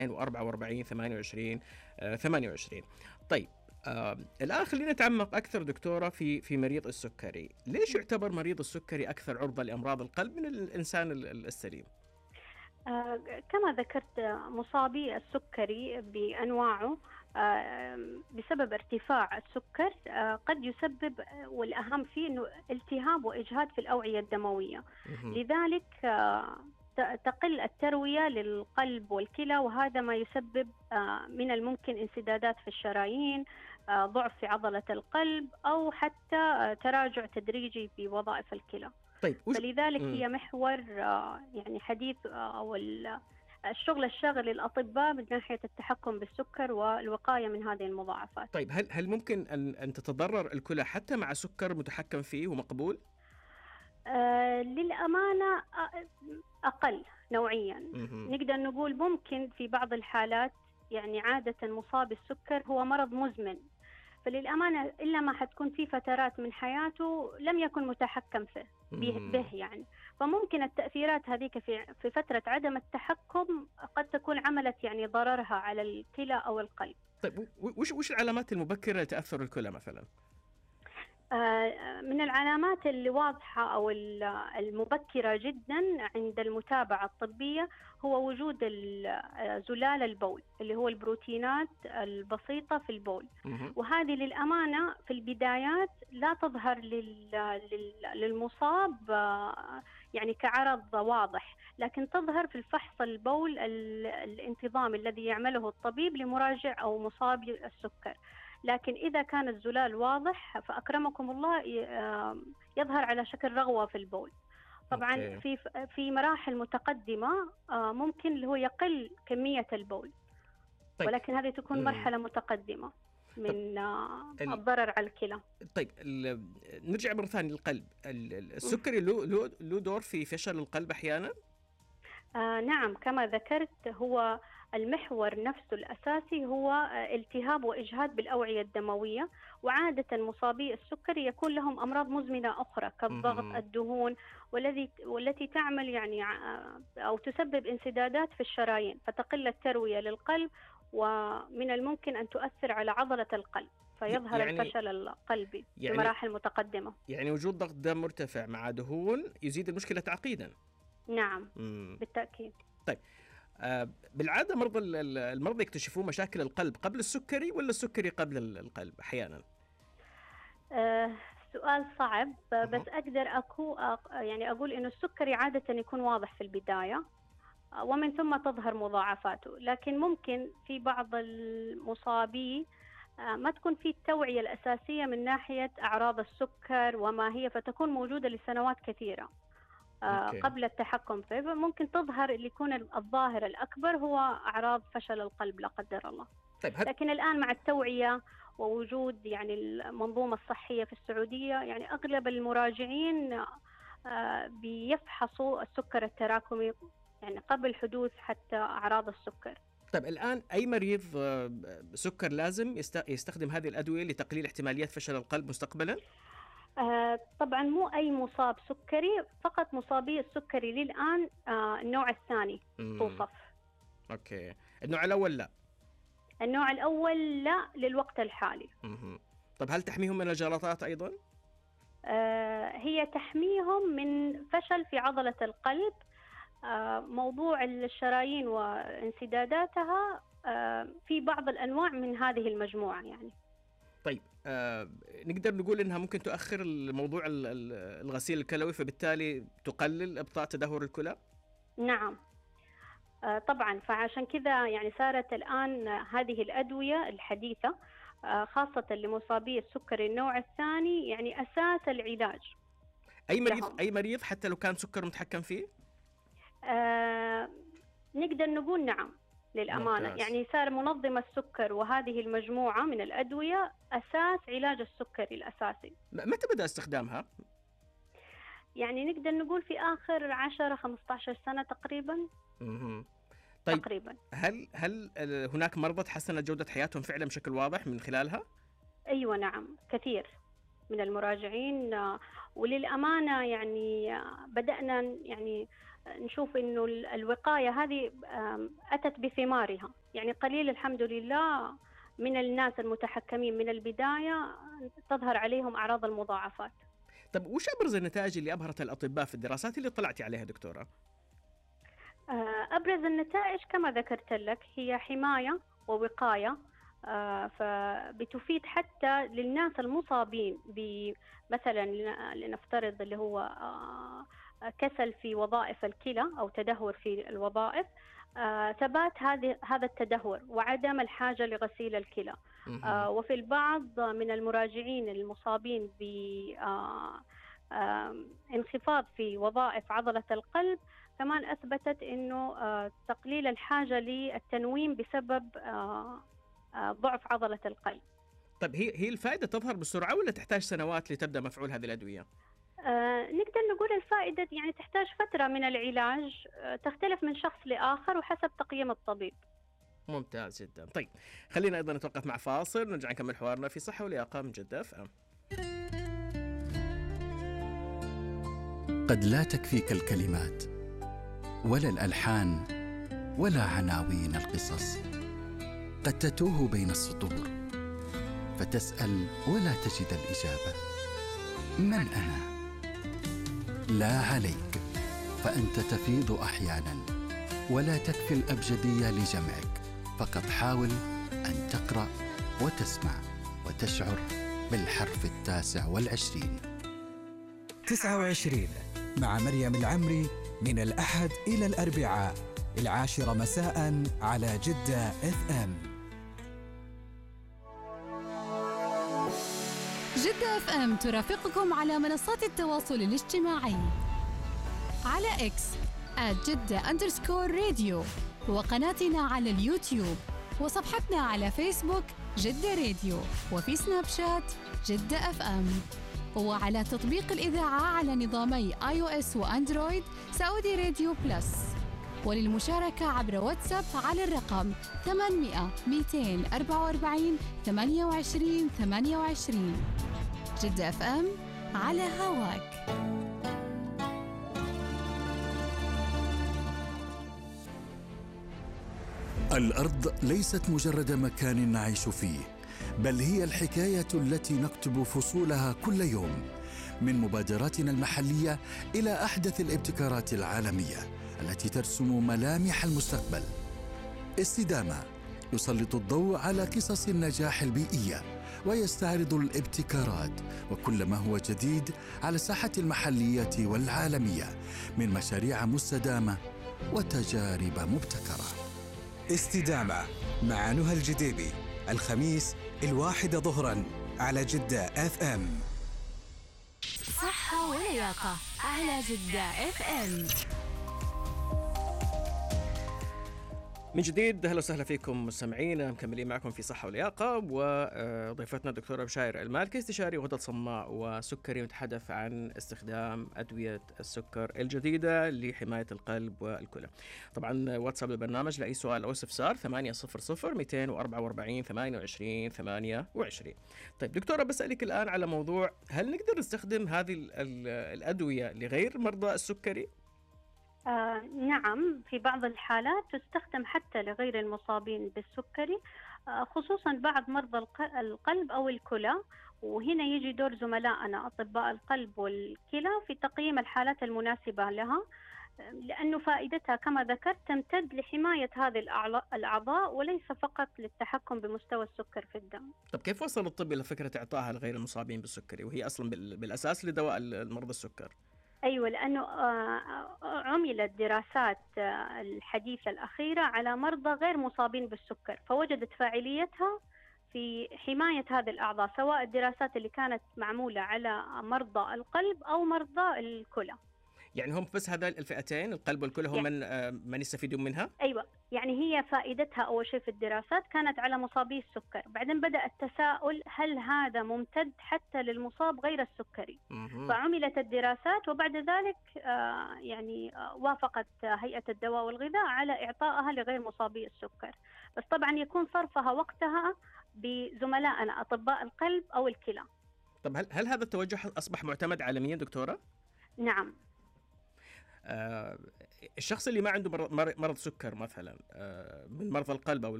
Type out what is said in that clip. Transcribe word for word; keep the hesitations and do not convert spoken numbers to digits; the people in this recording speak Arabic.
وأربعة وأربعين ثمانية وعشرين آه، ثمانية وعشرين. طيب آه، الآن خلينا نتعمق أكثر دكتورة في في مريض السكري. ليش يعتبر مريض السكري أكثر عرضة لأمراض القلب من الإنسان ال- السليم؟ آه، كما ذكرت، مصابي السكري بأنواعه آه، بسبب ارتفاع السكر آه، قد يسبب، والأهم فيه أنه التهاب وإجهاد في الأوعية الدموية. مهم. لذلك آه، ت- تقل التروية للقلب والكلى، وهذا ما يسبب آه، من الممكن انسدادات في الشرايين، آه، ضعف في عضلة القلب، أو حتى آه، تراجع تدريجي في وظائف الكلى. طيب وش فلذلك مم. هي محور آه، يعني حديث آه، أو ال- الشغل الشاغل للأطباء من ناحية التحكم بالسكر والوقاية من هذه المضاعفات. طيب هل هل ممكن أن أن تتضرر الكلى حتى مع سكر متحكم فيه ومقبول؟ آه، للأمانة آه، أقل نوعيا. مهم. نقدر نقول ممكن في بعض الحالات، يعني عادة مصاب السكر هو مرض مزمن، فللأمانة إلا ما حتكون في فترات من حياته لم يكن متحكم فيه به, مم. به يعني. فممكن التأثيرات هذيك في في فترة عدم التحكم قد تكون عملت يعني ضررها على الكلى أو القلب. طيب و- وش وش العلامات المبكرة لتأثر الكلى مثلا؟ آه، من العلامات اللي واضحة أو ال- المبكرة جدا عند المتابعة الطبية هو وجود ال- آه، زلال البول، اللي هو البروتينات البسيطة في البول. مهم. وهذه للأمانة في البدايات لا تظهر لل- لل- للمصاب آه، يعني كعرض واضح، لكن تظهر في الفحص البول ال- الانتظامي الذي يعمله الطبيب لمراجع أو مصاب السكر. لكن إذا كان الزلال واضح فأكرمكم الله ي- آم، يظهر على شكل رغوة في البول. طبعا أوكي. في في مراحل متقدمة آه، ممكن اللي هو يقل كمية البول، طيب ولكن هذه تكون مم. مرحلة متقدمة طب من آه، ال... الضرر على الكلى. طيب ال... نرجع مرة ثانية للقلب. ال- ال- م. السكري له له له دور في فشل القلب أحيانا؟ آه نعم، كما ذكرت، هو المحور نفسه الأساسي هو آه التهاب وإجهاد بالأوعية الدموية. وعادة مصابي السكري يكون لهم أمراض مزمنة أخرى كالضغط، مهم. الدهون، والذي والتي تعمل يعني آه أو تسبب انسدادات في الشرايين، فتقل التروية للقلب، ومن الممكن أن تؤثر على عضلة القلب، فيظهر يعني الفشل القلبي يعني بمراحل متقدمة. يعني وجود ضغط دم مرتفع مع دهون يزيد المشكلة تعقيدا. نعم مم. بالتأكيد. طيب آه بالعادة مرضى ال- ال- المرضى يكتشفون مشاكل القلب قبل السكري ولا السكري قبل ال- القلب أحيانا؟ آه، سؤال صعب، آه، بس مهم. أقدر أكو أق- يعني أقول إنه السكري عادة يكون واضح في البداية، آه، ومن ثم تظهر مضاعفاته. لكن ممكن في بعض المصابين آه، ما تكون في التوعية الأساسية من ناحية أعراض السكر وما هي، فتكون موجودة لسنوات كثيرة آه، أوكي. قبل التحكم فيه. فممكن تظهر اللي يكون الظاهر الأكبر هو أعراض فشل القلب لا قدر الله. طيب هل لكن الآن مع التوعية ووجود يعني المنظومة الصحية في السعودية، يعني أغلب المراجعين آه، بيفحصوا السكر التراكمي يعني قبل حدوث حتى أعراض السكر. طيب الآن أي مريض آه، سكر لازم يست- يستخدم هذه الأدوية لتقليل احتماليات فشل القلب مستقبلا؟ آه، طبعا مو أي مصاب سكري، فقط مصابي السكري للآن آه، النوع الثاني مم. توصف. أوكي. النوع الأول لا. النوع الأول لا للوقت الحالي. مهم. طب هل تحميهم من الجلطات أيضا؟ آه، هي تحميهم من فشل في عضلة القلب. آه، موضوع الشرايين وانسداداتها آه، في بعض الأنواع من هذه المجموعة يعني. طيب آه، نقدر نقول إنها ممكن تؤخر الموضوع ال- ال- الغسيل الكلوي فبالتالي تقلل إبطاء تدهور الكلى؟ نعم آه، طبعا، فعشان كذا يعني صارت الآن هذه الأدوية الحديثة آه، خاصة لمصابي السكري النوع الثاني يعني أساس العلاج أي مريض لهم. أي مريض حتى لو كان سكر متحكم فيه؟ آه، نقدر نقول نعم للأمانة. ممتاز. يعني صار منظم السكر وهذه المجموعة من الأدوية أساس علاج السكري الأساسي. م- متى بدأ استخدامها؟ يعني نقدر نقول في آخر عشرة خمسة عشر سنة تقريبا. مهم. طيب تقريبا هل هل آه، هناك مرضى تحسنت جودة حياتهم فعلا بشكل واضح من خلالها؟ أيوة نعم، كثير من المراجعين آه، وللأمانة يعني آه، بدأنا يعني نشوف إنه الوقاية هذه أتت بثمارها، يعني قليل الحمد لله من الناس المتحكمين من البداية تظهر عليهم أعراض المضاعفات. طب وش أبرز النتائج اللي أبهرت الأطباء في الدراسات اللي طلعتي عليها دكتورة؟ أبرز النتائج كما ذكرت لك هي حماية ووقاية، فبتفيد حتى للناس المصابين بمثلا لنفترض اللي هو كسل في وظائف الكلى أو تدهور في الوظائف، ثبات هذه هذا التدهور وعدم الحاجة لغسيل الكلى. وفي البعض من المراجعين المصابين بانخفاض في وظائف عضلة القلب كمان أثبتت أنه تقليل الحاجة للتنويم بسبب ضعف عضلة القلب. طيب هي هي الفائدة تظهر بسرعة ولا تحتاج سنوات لتبدأ مفعول هذه الأدوية؟ آه نقدر نقول الفائدة يعني تحتاج فترة من العلاج، آه تختلف من شخص لآخر وحسب تقييم الطبيب. ممتاز جدا. طيب خلينا أيضا نتوقف مع فاصل، نرجع نكمل حوارنا في صحة ولياقة من جدة اف ام. قد لا تكفيك الكلمات ولا الألحان ولا عناوين القصص، قد تتوه بين السطور فتسأل ولا تجد الإجابة. من أنا؟ لا عليك، فأنت تفيض أحيانا ولا تكفي الأبجدية لجمعك، فقط حاول أن تقرأ وتسمع وتشعر بالحرف التاسع والعشرين. تسعة وعشرين مع مريم العمري من الأحد إلى الأربعاء العاشرة مساء على جدة اف ام. جدة اف ام ترافقكم على منصات التواصل الاجتماعي على اكس آت جدة أندرسكور راديو، وقناتنا على اليوتيوب، وصفحتنا على فيسبوك جدة راديو، وفي سناب شات جدة اف ام، وعلى تطبيق الإذاعة على نظامي آي أو إس وأندرويد سعودي راديو بلس. وللمشاركة عبر واتساب على الرقم ثمانمئة مئتين وأربعة وأربعين ثمانية وعشرين ثمانية وعشرين. جدة اف ام على هواك. الأرض ليست مجرد مكان نعيش فيه، بل هي الحكاية التي نكتب فصولها كل يوم، من مبادراتنا المحلية إلى أحدث الابتكارات العالمية التي ترسم ملامح المستقبل. استدامة يسلط الضوء على قصص النجاح البيئية ويستعرض الابتكارات وكل ما هو جديد على الساحة المحلية والعالمية من مشاريع مستدامة وتجارب مبتكرة. استدامة مع نهى الجديبي، الخميس الواحدة ظهرا على جدة اف ام. صحة ولياقة على جدة اف ام. من جديد اهلا وسهلا فيكم مستمعينا، مكملين معكم في صحه ولياقه، وضيفتنا الدكتوره بشاير المالكي، استشاري غدد صماء وسكري، نتحدث عن استخدام ادويه السكر الجديده لحمايه القلب والكلى. طبعا واتساب البرنامج لاي سؤال او استفسار ثمانية صفر صفر مئتين وأربعة وأربعين ثمانية وعشرين ثمانية وعشرين. طيب دكتوره بسالك الان على موضوع، هل نقدر نستخدم هذه الادويه لغير مرضى السكري؟ آه نعم، في بعض الحالات تستخدم حتى لغير المصابين بالسكري، آه خصوصا بعض مرضى القلب أو الكلى، وهنا يجي دور زملائنا أطباء القلب والكلى في تقييم الحالات المناسبة لها، لأنه فائدتها كما ذكرت تمتد لحماية هذه الأعضاء وليس فقط للتحكم بمستوى السكر في الدم. طب كيف وصل الطب إلى فكرة إعطائها لغير المصابين بالسكري وهي أصلا بالأساس لدواء المرضى السكر؟ أيوة، لأنه عملت دراسات الحديثة الأخيرة على مرضى غير مصابين بالسكر، فوجدت فاعليتها في حماية هذه الأعضاء، سواء الدراسات اللي كانت معمولة على مرضى القلب أو مرضى الكلى. يعني هم بس هذا الفئتين، القلب والكلى، هم من من يستفيدون منها؟ أيوة، يعني هي فائدتها أول شيء في الدراسات كانت على مصابي السكر، بعدين بدأ التساؤل هل هذا ممتد حتى للمصاب غير السكري؟ فعملت الدراسات وبعد ذلك يعني وافقت هيئة الدواء والغذاء على إعطائها لغير مصابي السكر، بس طبعا يكون صرفها وقتها بزملائنا أطباء القلب أو الكلى. طب هل هل هذا التوجه أصبح معتمد عالميا دكتورة؟ نعم. آه الشخص اللي ما عنده مرض, مرض سكر مثلا من مرضى القلب أو